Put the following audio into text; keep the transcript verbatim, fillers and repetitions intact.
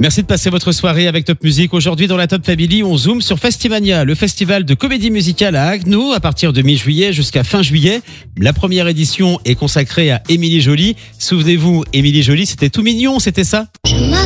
Merci de passer votre soirée avec Top Music. Aujourd'hui, dans la Top Family, on zoome sur Festimania, le festival de comédie musicale à Haguenau, à partir de mi-juillet jusqu'à fin juillet. La première édition est consacrée à Émilie Joly. Souvenez-vous, Émilie Joly, c'était tout mignon, c'était ça ?